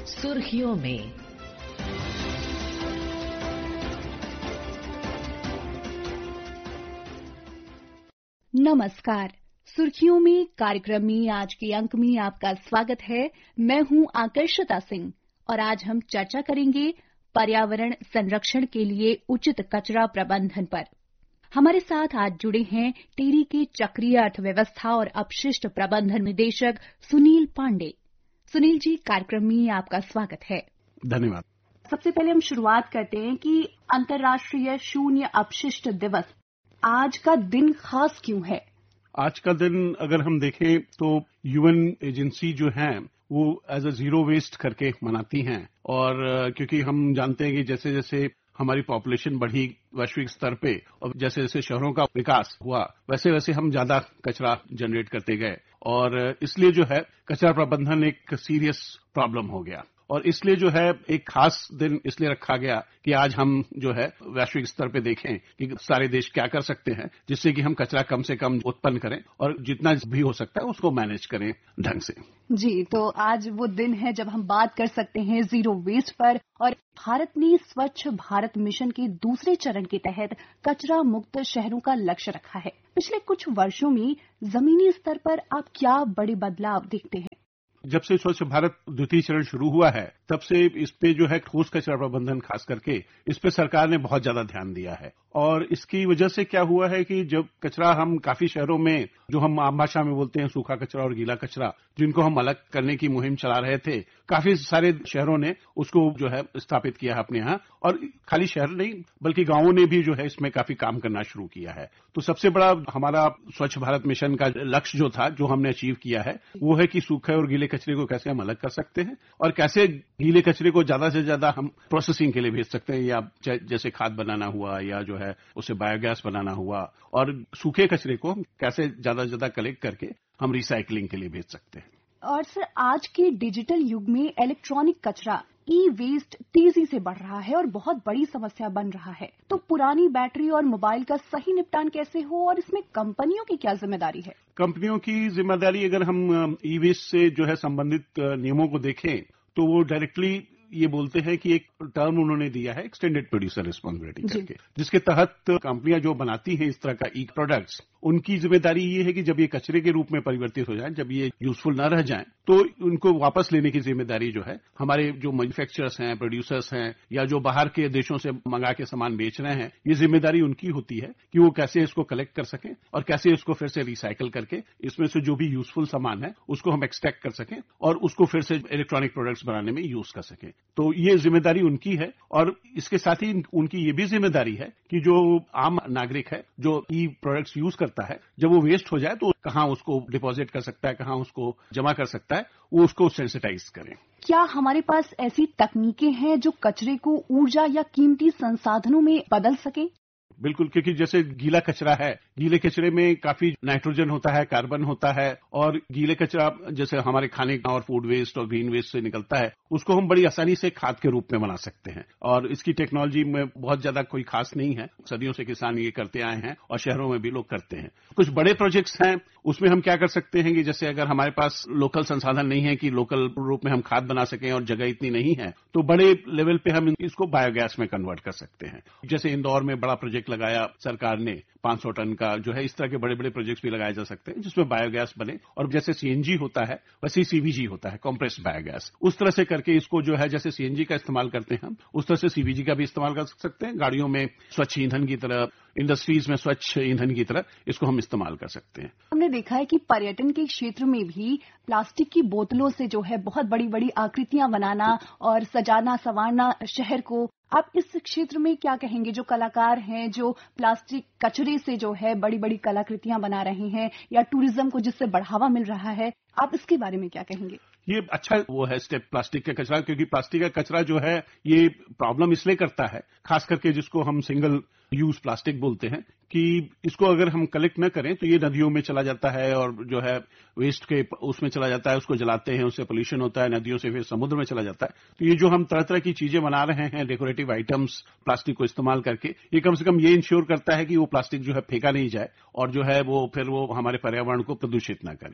सुर्खियों में। नमस्कार। सुर्खियों में कार्यक्रम में आज के अंक में आपका स्वागत है। मैं हूं आकर्षिता सिंह और आज हम चर्चा करेंगे पर्यावरण संरक्षण के लिए उचित कचरा प्रबंधन पर। हमारे साथ आज जुड़े हैं टिहरी के चक्रीय अर्थव्यवस्था और अपशिष्ट प्रबंधन निदेशक सुनील पांडे। सुनील जी, कार्यक्रम में आपका स्वागत है। धन्यवाद। सबसे पहले हम शुरुआत करते हैं कि अंतर्राष्ट्रीय शून्य अपशिष्ट दिवस, आज का दिन खास क्यों है? आज का दिन अगर हम देखें तो यूएन एजेंसी जो है वो एज अ जीरो वेस्ट करके मनाती हैं और क्योंकि हम जानते हैं कि जैसे जैसे हमारी पॉपुलेशन बढ़ी वैश्विक स्तर पे और जैसे जैसे शहरों का विकास हुआ वैसे वैसे हम ज्यादा कचरा जनरेट करते गए और इसलिए जो है कचरा प्रबंधन एक सीरियस प्रॉब्लम हो गया और इसलिए जो है एक खास दिन इसलिए रखा गया कि आज हम जो है वैश्विक स्तर पे देखें कि सारे देश क्या कर सकते हैं जिससे कि हम कचरा कम से कम उत्पन्न करें और जितना भी हो सकता है उसको मैनेज करें ढंग से। जी, तो आज वो दिन है जब हम बात कर सकते हैं जीरो वेस्ट पर और भारत ने स्वच्छ भारत मिशन के दूसरे चरण के तहत कचरा मुक्त शहरों का लक्ष्य रखा है। पिछले कुछ वर्षों में जमीनी स्तर पर आप क्या बड़े बदलाव देखते हैं? जब से स्वच्छ भारत द्वितीय चरण शुरू हुआ है तब से इस पे जो है ठोस कचरा प्रबंधन खास करके इस पे सरकार ने बहुत ज्यादा ध्यान दिया है और इसकी वजह से क्या हुआ है कि जब कचरा हम काफी शहरों में जो हम आम भाषा में बोलते हैं सूखा कचरा और गीला कचरा जिनको हम अलग करने की मुहिम चला रहे थे, काफी सारे शहरों ने उसको जो है स्थापित किया है अपने यहाँ और खाली शहर नहीं बल्कि गांवों ने भी जो है इसमें काफी काम करना शुरू किया है। तो सबसे बड़ा हमारा स्वच्छ भारत मिशन का लक्ष्य जो था जो हमने अचीव किया है वो है कि सूखे और गीले कचरे को कैसे हम अलग कर सकते हैं और कैसे गीले कचरे को ज्यादा से ज्यादा हम प्रोसेसिंग के लिए भेज सकते हैं या जैसे खाद बनाना हुआ या जो है उसे बायोगैस बनाना हुआ और सूखे कचरे को हम कैसे ज्यादा से ज्यादा कलेक्ट करके हम रिसाइकलिंग के लिए भेज सकते हैं। और सर, आज के डिजिटल युग में इलेक्ट्रॉनिक कचरा ई वेस्ट तेजी से बढ़ रहा है और बहुत बड़ी समस्या बन रहा है। तो पुरानी बैटरी और मोबाइल का सही निपटान कैसे हो और इसमें कंपनियों की क्या जिम्मेदारी है? कंपनियों की जिम्मेदारी अगर हम ई वेस्ट से जो है संबंधित नियमों को देखें तो वो डायरेक्टली ये बोलते हैं कि एक टर्म उन्होंने दिया है एक्सटेंडेड प्रोड्यूसर रिस्पांसिबिलिटी करके, जिसके तहत कंपनियां जो बनाती हैं इस तरह का ई प्रोडक्ट्स उनकी जिम्मेदारी ये है कि जब ये कचरे के रूप में परिवर्तित हो जाए, जब ये यूजफुल न रह जाएं, तो उनको वापस लेने की जिम्मेदारी जो है हमारे जो मैन्युफैक्चरर्स हैं, प्रोड्यूसर्स हैं या जो बाहर के देशों से मंगा के सामान बेच रहे हैं, ये जिम्मेदारी उनकी होती है कि वो कैसे इसको कलेक्ट कर सकें और कैसे इसको फिर से रिसाइकल करके इसमें से जो भी यूजफुल सामान है उसको हम एक्सट्रैक्ट कर सकें और उसको फिर से इलेक्ट्रॉनिक प्रोडक्ट्स बनाने में यूज कर सकें। तो ये जिम्मेदारी उनकी है और इसके साथ ही उनकी ये भी जिम्मेदारी है कि जो आम नागरिक है जो ई प्रोडक्ट्स यूज करता है, जब वो वेस्ट हो जाए तो कहाँ उसको डिपॉजिट कर सकता है, कहाँ उसको जमा कर सकता है, वो उसको सेंसिटाइज करें। क्या हमारे पास ऐसी तकनीकें हैं जो कचरे को ऊर्जा या कीमती संसाधनों में बदल सके? बिल्कुल, क्योंकि जैसे गीला कचरा है, गीले कचरे में काफी नाइट्रोजन होता है, कार्बन होता है और गीले कचरा जैसे हमारे खाने का और फूड वेस्ट और ग्रीन वेस्ट से निकलता है उसको हम बड़ी आसानी से खाद के रूप में बना सकते हैं और इसकी टेक्नोलॉजी में बहुत ज्यादा कोई खास नहीं है। सदियों से किसान ये करते आए हैं और शहरों में भी लोग करते हैं। कुछ बड़े प्रोजेक्ट्स हैं उसमें हम क्या कर सकते हैं कि जैसे अगर हमारे पास लोकल संसाधन नहीं है कि लोकल रूप में हम खाद बना सकें और जगह इतनी नहीं है तो बड़े लेवल पे हम इसको बायोगैस में कन्वर्ट कर सकते हैं। जैसे इंदौर में बड़ा प्रोजेक्ट लगाया सरकार ने 500 टन का, जो है इस तरह के बड़े बड़े प्रोजेक्ट्स भी लगाए जा सकते हैं जिसमें बायोगैस बने और जैसे सीएनजी होता है वैसे सीबीजी होता है, कंप्रेस्ड बायोगैस, उस तरह से करके इसको जो है जैसे सीएनजी का इस्तेमाल करते हैं हम उस तरह से सीबीजी का भी इस्तेमाल कर सकते हैं। गाड़ियों में स्वच्छ ईंधन की तरह, इंडस्ट्रीज में स्वच्छ ईंधन की तरह इसको हम इस्तेमाल कर सकते हैं। हमने देखा है कि पर्यटन के क्षेत्र में भी प्लास्टिक की बोतलों से जो है बहुत बड़ी बड़ी आकृतियां बनाना और सजाना संवारना शहर को, आप इस क्षेत्र में क्या कहेंगे? जो कलाकार हैं जो प्लास्टिक कचरे से जो है बड़ी बड़ी कलाकृतियां बना रहे हैं या टूरिज्म को जिससे बढ़ावा मिल रहा है, आप इसके बारे में क्या कहेंगे? ये अच्छा वो है स्टेप प्लास्टिक का कचरा, क्योंकि प्लास्टिक का कचरा जो है ये प्रॉब्लम इसलिए करता है, खास करके जिसको हम सिंगल यूज प्लास्टिक बोलते हैं, कि इसको अगर हम कलेक्ट न करें तो ये नदियों में चला जाता है और जो है वेस्ट के उसमें चला जाता है, उसको जलाते हैं, उससे पोल्यूशन होता है, नदियों से फिर समुद्र में चला जाता है। तो ये जो हम तरह तरह की चीजें बना रहे हैं डेकोरेटिव आइटम्स प्लास्टिक को इस्तेमाल करके, ये कम से कम ये इंश्योर करता है कि वो प्लास्टिक जो है फेंका नहीं जाए और जो है वो फिर वो हमारे पर्यावरण को प्रदूषित न करे।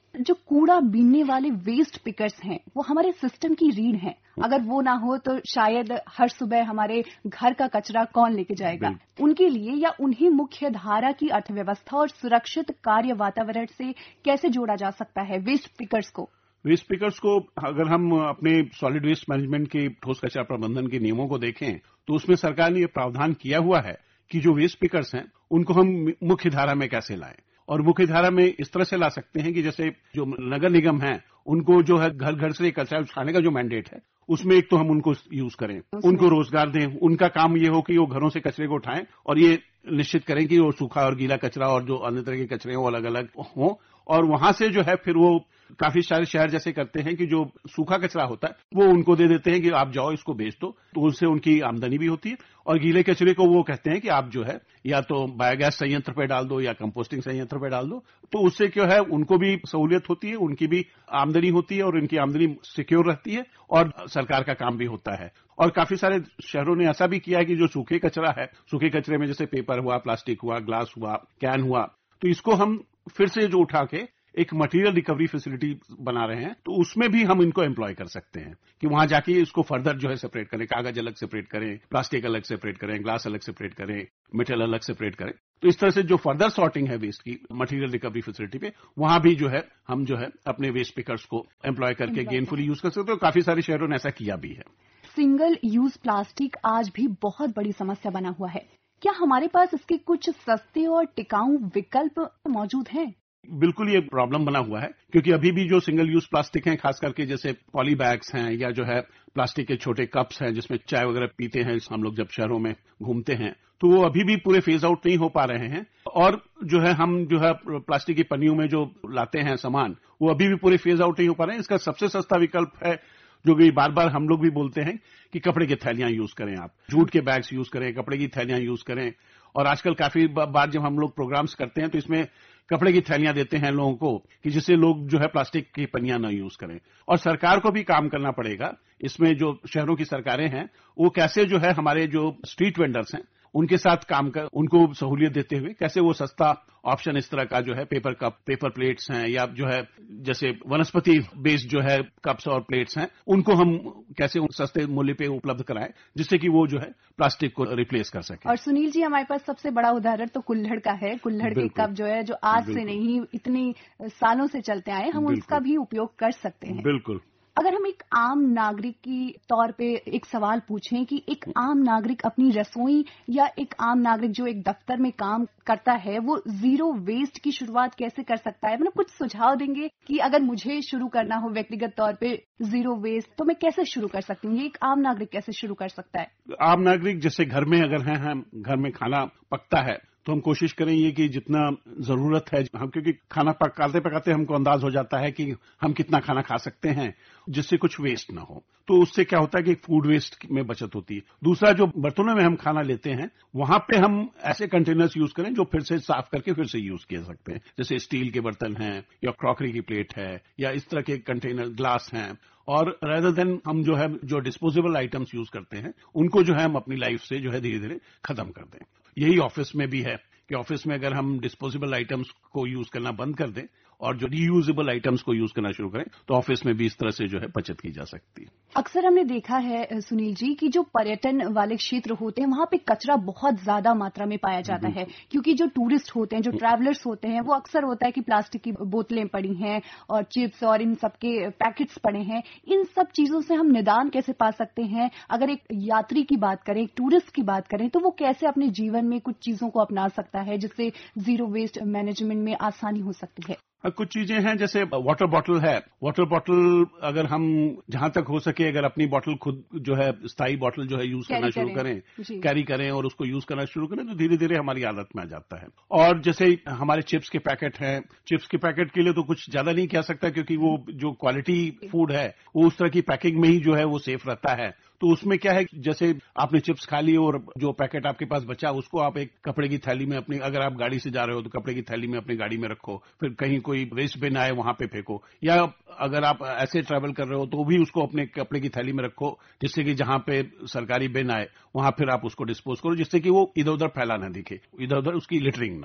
जो कूड़ा बीनने वाले वेस्ट पिकर्स हैं वो हमारे सिस्टम की रीढ़ हैं। अगर वो ना हो तो शायद हर सुबह हमारे घर का कचरा कौन लेके जाएगा। उनके लिए या उन्हें मुख्य धारा की अर्थव्यवस्था और सुरक्षित कार्य वातावरण से कैसे जोड़ा जा सकता है वेस्ट पिकर्स को? वेस्ट पिकर्स को अगर हम अपने सॉलिड वेस्ट मैनेजमेंट के ठोस कचरा प्रबंधन के नियमों को देखें तो उसमें सरकार ने यह प्रावधान किया हुआ है कि जो वेस्ट पिकर्स हैं उनको हम मुख्य धारा में कैसे लाएं। और मुख्य धारा में इस तरह से ला सकते हैं कि जैसे जो नगर निगम है उनको जो है घर घर से कचरा उठाने का जो मैंडेट है उसमें एक तो हम उनको यूज करें, उनको रोजगार दें। उनका काम ये हो कि वो घरों से कचरे को उठाएं और ये निश्चित करें कि वो सूखा और गीला कचरा और जो अन्य तरह के कचरे हैं वो अलग अलग हों। और वहां से जो है फिर वो काफी सारे शहर जैसे करते हैं कि जो सूखा कचरा होता है वो उनको दे देते हैं कि आप जाओ इसको बेच दो, तो उससे उनकी आमदनी भी होती है। और गीले कचरे को वो कहते हैं कि आप जो है या तो बायोगैस संयंत्र पे डाल दो या कंपोस्टिंग संयंत्र पे डाल दो। तो उससे क्या है उनको भी सहूलियत होती है, उनकी भी आमदनी होती है और उनकी आमदनी सिक्योर रहती है और सरकार का काम भी होता है। और काफी सारे शहरों ने ऐसा भी किया है कि जो सूखे कचरा है, सूखे कचरे में जैसे पेपर हुआ, प्लास्टिक हुआ, ग्लास हुआ, कैन हुआ, तो इसको हम फिर से जो उठा के एक मटेरियल रिकवरी फैसिलिटी बना रहे हैं। तो उसमें भी हम इनको एम्प्लॉय कर सकते हैं कि वहां जाके इसको फर्दर जो है सेपरेट करें, कागज अलग सेपरेट करें, प्लास्टिक अलग सेपरेट करें, ग्लास अलग सेपरेट करें, मेटल अलग सेपरेट करें। तो इस तरह से जो फर्दर सॉर्टिंग है वेस्ट की मटेरियल रिकवरी फैसिलिटी पे, वहां भी जो है हम जो है अपने वेस्ट पिकर्स को एम्प्लॉय करके गेनफुली यूज कर सकते हो। काफी सारे शहरों ने ऐसा किया भी है। सिंगल यूज प्लास्टिक आज भी बहुत बड़ी समस्या बना हुआ है। क्या हमारे पास इसके कुछ सस्ते और टिकाऊ विकल्प मौजूद हैं? बिल्कुल ये प्रॉब्लम बना हुआ है क्योंकि अभी भी जो सिंगल यूज प्लास्टिक हैं, खास करके जैसे पॉली बैग्स हैं या जो है प्लास्टिक के छोटे कप्स हैं जिसमें चाय वगैरह पीते हैं हम लोग जब शहरों में घूमते हैं, तो वो अभी भी पूरे फेज आउट नहीं हो पा रहे हैं। और जो है हम जो है प्लास्टिक की पन्नियों में जो लाते हैं सामान, वो अभी भी पूरे फेज आउट नहीं हो पा रहे हैं। इसका सबसे सस्ता विकल्प है जो कि बार बार हम लोग भी बोलते हैं कि कपड़े की थैलियां यूज करें, आप जूट के बैग्स यूज करें, कपड़े की थैलियां यूज करें। और आजकल काफी बार जब हम लोग प्रोग्राम्स करते हैं तो इसमें कपड़े की थैलियां देते हैं लोगों को कि जिससे लोग जो है प्लास्टिक की पन्नियां न यूज करें। और सरकार को भी काम करना पड़ेगा इसमें, जो शहरों की सरकारें हैं वो कैसे जो है हमारे जो स्ट्रीट वेंडर्स हैं उनके साथ काम कर उनको सहूलियत देते हुए कैसे वो सस्ता ऑप्शन इस तरह का जो है पेपर कप, पेपर प्लेट्स हैं या जो है जैसे वनस्पति बेस्ड जो है कप्स और प्लेट्स हैं, उनको हम कैसे सस्ते मूल्य पे उपलब्ध कराएं जिससे कि वो जो है प्लास्टिक को रिप्लेस कर सके। और सुनील जी, हमारे पास सबसे बड़ा उदाहरण तो कुल्हड़ का है। कुल्हड़ के कप जो है जो आज से नहीं इतनी सालों से चलते आए, हम उसका भी उपयोग कर सकते हैं। बिल्कुल। अगर हम एक आम नागरिक की तौर पे एक सवाल पूछें कि एक आम नागरिक अपनी रसोई या एक आम नागरिक जो एक दफ्तर में काम करता है वो जीरो वेस्ट की शुरुआत कैसे कर सकता है? मतलब कुछ सुझाव देंगे कि अगर मुझे शुरू करना हो व्यक्तिगत तौर पे जीरो वेस्ट तो मैं कैसे शुरू कर सकती हूँ? ये एक आम नागरिक कैसे शुरू कर सकता है? आम नागरिक जैसे घर में अगर हैं, हम घर में खाना पकता है तो हम कोशिश करें ये कि जितना जरूरत है हम, क्योंकि खाना पकाते पकाते हमको अंदाज हो जाता है कि हम कितना खाना खा सकते हैं जिससे कुछ वेस्ट ना हो। तो उससे क्या होता है कि फूड वेस्ट में बचत होती है। दूसरा, जो बर्तनों में हम खाना लेते हैं वहां पे हम ऐसे कंटेनर्स यूज करें जो फिर से साफ करके फिर से यूज किए सकते हैं, जैसे स्टील के बर्तन हैं या क्रॉकरी की प्लेट है या इस तरह के कंटेनर ग्लास हैं। और रेदर देन हम जो है जो डिस्पोजेबल आइटम्स यूज करते हैं उनको जो है हम अपनी लाइफ से जो है धीरे धीरे खत्म कर दें। यही ऑफिस में भी है कि ऑफिस में अगर हम डिस्पोजेबल आइटम्स को यूज करना बंद कर दें और जो रीयूजेबल आइटम्स को यूज करना शुरू करें तो ऑफिस में भी इस तरह से जो है बचत की जा सकती है। अक्सर हमने देखा है सुनील जी कि जो पर्यटन वाले क्षेत्र होते हैं वहां पे कचरा बहुत ज्यादा मात्रा में पाया जाता है, क्योंकि जो टूरिस्ट होते हैं, जो ट्रैवलर्स होते हैं, वो अक्सर होता है कि प्लास्टिक की बोतलें पड़ी हैं और चिप्स और इन सबके पैकेट्स पड़े हैं। इन सब चीजों से हम निदान कैसे पा सकते हैं? अगर एक यात्री की बात करें, एक टूरिस्ट की बात करें, तो वो कैसे अपने जीवन में कुछ चीजों को अपना सकता है जिससे जीरो वेस्ट मैनेजमेंट में आसानी हो सकती है? कुछ चीजें हैं जैसे वाटर बॉटल है। वाटर बॉटल अगर हम जहां तक हो सके अगर अपनी बॉटल खुद जो है स्थायी बॉटल जो है यूज करना शुरू करें, कैरी करें और उसको यूज करना शुरू करें तो धीरे धीरे हमारी आदत में आ जाता है। और जैसे हमारे चिप्स के पैकेट हैं, चिप्स के पैकेट के लिए तो कुछ ज्यादा नहीं कह सकता क्योंकि वो जो क्वालिटी फूड है वो उस तरह की पैकिंग में ही जो है वो सेफ रहता है। तो उसमें क्या है, जैसे आपने चिप्स खा ली और जो पैकेट आपके पास बचा उसको आप एक कपड़े की थैली में अपनी, अगर आप गाड़ी से जा रहे हो तो कपड़े की थैली में अपनी गाड़ी में रखो, फिर कहीं कोई वेस्ट बिन आए वहां पे फेंको, या अगर आप ऐसे ट्रैवल कर रहे हो तो भी उसको अपने कपड़े की थैली में रखो जिससे कि जहां पे सरकारी बिन आए वहां फिर आप उसको डिस्पोज करो जिससे कि वो इधर उधर फैला ना दिखे, इधर उधर उसकी लिटरिंग ना हो।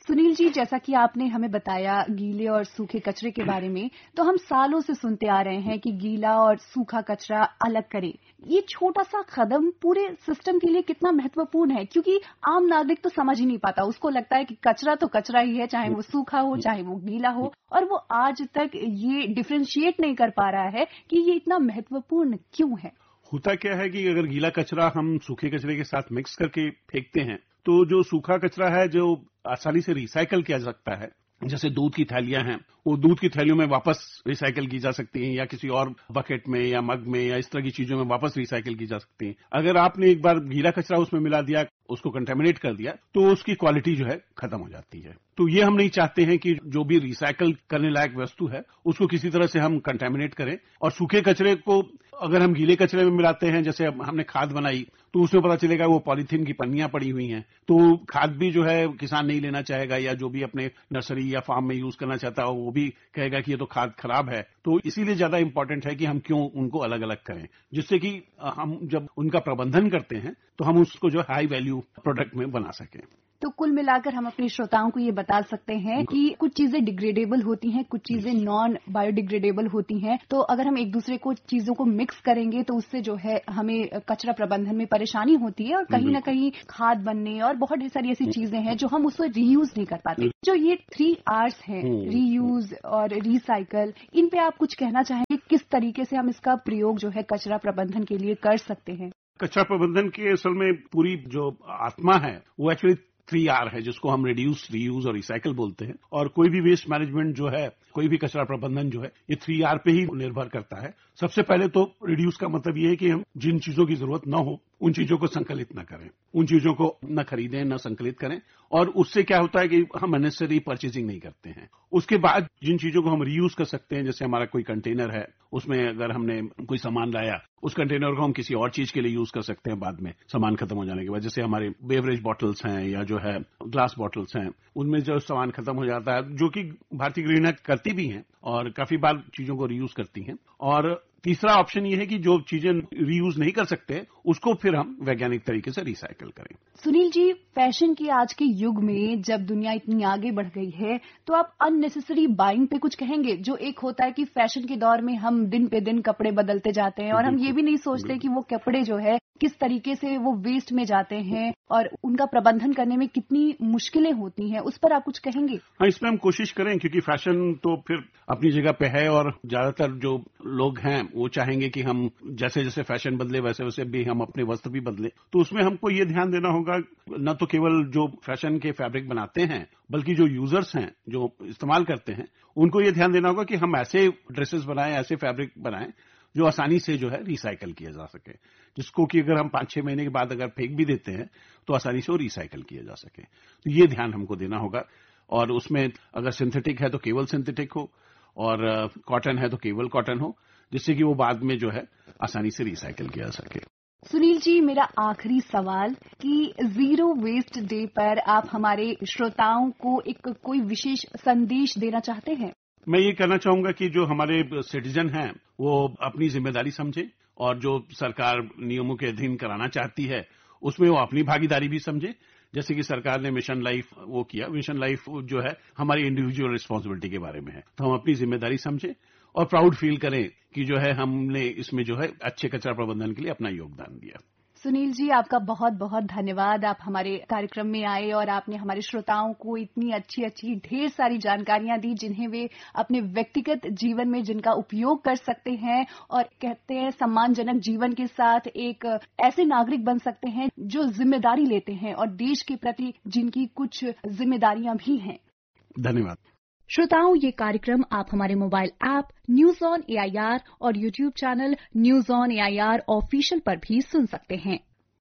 सुनील जी, जैसा कि आपने हमें बताया गीले और सूखे कचरे के बारे में, तो हम सालों से सुनते आ रहे हैं कि गीला और सूखा कचरा अलग करें। ये छोटा सा कदम पूरे सिस्टम के लिए कितना महत्वपूर्ण है, क्योंकि आम नागरिक तो समझ ही नहीं पाता। उसको लगता है कि कचरा तो कचरा ही है, चाहे वो सूखा हो चाहे वो गीला हो, और वो आज तक ये डिफरेंशिएट नहीं कर पा रहा है कि ये इतना महत्वपूर्ण क्यों है। होता क्या है कि अगर गीला कचरा हम सूखे कचरे के साथ मिक्स करके फेंकते हैं तो जो सूखा कचरा है जो आसानी से रिसाइकल किया जा सकता है, जैसे दूध की थैलियां हैं, वो दूध की थैलियों में वापस रिसाइकल की जा सकती हैं, या किसी और बकेट में या मग में या इस तरह की चीजों में वापस रिसाइकल की जा सकती हैं। अगर आपने एक बार गीला कचरा उसमें मिला दिया, उसको कंटेमिनेट कर दिया, तो उसकी क्वालिटी जो है खत्म हो जाती है। तो ये हम नहीं चाहते हैं कि जो भी रिसाइकल करने लायक वस्तु है उसको किसी तरह से हम कंटेमिनेट करें। और सूखे कचरे को अगर हम गीले कचरे में मिलाते हैं, जैसे हमने खाद बनाई, तो उसमें पता चलेगा वो पॉलीथीन की पन्नियां पड़ी हुई हैं, तो खाद भी जो है किसान नहीं लेना चाहेगा, या जो भी अपने नर्सरी या फार्म में यूज करना चाहता हो वो भी कहेगा कि ये तो खाद खराब है। तो इसीलिए ज्यादा इंपॉर्टेंट है कि हम क्यों उनको अलग अलग करें, जिससे कि हम जब उनका प्रबंधन करते हैं तो हम उसको जो हाई वैल्यू प्रोडक्ट में बना सकें। तो कुल मिलाकर हम अपने श्रोताओं को ये बता सकते हैं कि कुछ चीजें डिग्रेडेबल होती हैं, कुछ चीजें नॉन बायोडिग्रेडेबल होती हैं। तो अगर हम एक दूसरे को चीजों को मिक्स करेंगे तो उससे जो है हमें कचरा प्रबंधन में परेशानी होती है, और कहीं ना कहीं खाद बनने और बहुत ढेर सारी ऐसी चीजें हैं जो हम उसको रीयूज नहीं कर पाते। जो ये 3 Rs हैं, रीयूज और रिसाइकल, इन पे आप कुछ कहना चाहेंगे? किस तरीके से हम इसका प्रयोग जो है कचरा प्रबंधन के लिए कर सकते हैं? कचरा प्रबंधन के असल में पूरी जो आत्मा है वो एक्चुअली 3R है, जिसको हम रिड्यूस, रीयूज और रिसाइकल बोलते हैं। और कोई भी वेस्ट मैनेजमेंट जो है, कोई भी कचरा प्रबंधन जो है, ये 3R पे ही निर्भर करता है। सबसे पहले तो रिड्यूस का मतलब ये है कि हम जिन चीजों की जरूरत न हो उन चीजों को संकलित न करें, उन चीजों को न खरीदें न संकलित करें, और उससे क्या होता है कि हम अननेसेसरी परचेजिंग नहीं करते हैं। उसके बाद जिन चीजों को हम रीयूज कर सकते हैं, जैसे हमारा कोई कंटेनर है, उसमें अगर हमने कोई सामान लाया, उस कंटेनर को हम किसी और चीज के लिए यूज कर सकते हैं बाद में, सामान खत्म हो जाने के बाद। जैसे हमारे बेवरेज बॉटल्स हैं या जो है ग्लास बॉटल्स हैं, उनमें जो सामान खत्म हो जाता है, जो कि भारतीय गृहिणी करती भी हैं और काफी बार चीजों को रीयूज करती हैं। और तीसरा ऑप्शन ये है कि जो चीजें रीयूज नहीं कर सकते उसको फिर हम वैज्ञानिक तरीके से रिसाइकल करें। सुनील जी, फैशन के आज के युग में जब दुनिया इतनी आगे बढ़ गई है, तो आप अननेसेसरी बाइंग पे कुछ कहेंगे? जो एक होता है कि फैशन के दौर में हम दिन पे दिन कपड़े बदलते जाते हैं और हम ये भी नहीं सोचते कि वो कपड़े जो है किस तरीके से वो वेस्ट में जाते हैं और उनका प्रबंधन करने में कितनी मुश्किलें होती हैं, उस पर आप कुछ कहेंगे? हाँ, इसमें हम कोशिश करें, क्योंकि फैशन तो फिर अपनी जगह पे है और ज्यादातर जो लोग हैं वो चाहेंगे कि हम जैसे जैसे फैशन बदले वैसे वैसे भी हम अपने वस्त्र भी बदले। तो उसमें हमको ये ध्यान देना होगा, न तो केवल जो फैशन के फैब्रिक बनाते हैं बल्कि जो यूजर्स हैं, जो इस्तेमाल करते हैं, उनको ये ध्यान देना होगा कि हम ऐसे ड्रेसेस बनाएं, ऐसे फैब्रिक बनाएं जो आसानी से जो है रिसाइकल किया जा सके, जिसको कि अगर हम 5-6 महीने के बाद अगर फेंक भी देते हैं तो आसानी से वो रिसाइकल किया जा सके। तो ये ध्यान हमको देना होगा। और उसमें अगर सिंथेटिक है तो केवल सिंथेटिक हो, और कॉटन है तो केवल कॉटन हो, जिससे कि वो बाद में जो है आसानी से रिसाइकल किया जा सके। सुनील जी, मेरा आखिरी सवाल कि जीरो वेस्ट डे पर आप हमारे श्रोताओं को एक कोई विशेष संदेश देना चाहते हैं? मैं ये कहना चाहूंगा कि जो हमारे सिटीजन हैं वो अपनी जिम्मेदारी समझे, और जो सरकार नियमों के अधीन कराना चाहती है उसमें वो अपनी भागीदारी भी समझे। जैसे कि सरकार ने मिशन लाइफ वो किया, मिशन लाइफ जो है हमारी इंडिविजुअल रिस्पांसिबिलिटी के बारे में है, तो हम अपनी जिम्मेदारी समझे और प्राउड फील करें कि जो है हमने इसमें जो है अच्छे कचरा प्रबंधन के लिए अपना योगदान दिया। सुनील जी, आपका बहुत बहुत धन्यवाद। आप हमारे कार्यक्रम में आए और आपने हमारे श्रोताओं को इतनी अच्छी अच्छी ढेर सारी जानकारियां दी, जिन्हें वे अपने व्यक्तिगत जीवन में जिनका उपयोग कर सकते हैं, और कहते हैं सम्मानजनक जीवन के साथ एक ऐसे नागरिक बन सकते हैं जो जिम्मेदारी लेते हैं और देश के प्रति जिनकी कुछ जिम्मेदारियां भी हैं। धन्यवाद। श्रोताओं, ये कार्यक्रम आप हमारे mobile app news on AIR और YouTube channel news on AIR official पर भी सुन सकते हैं।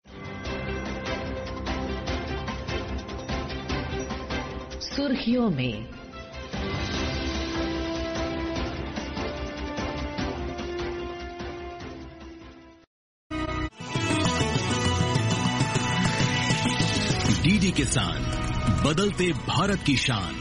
सुर्खियों में DD किसान, बदलते भारत की शान।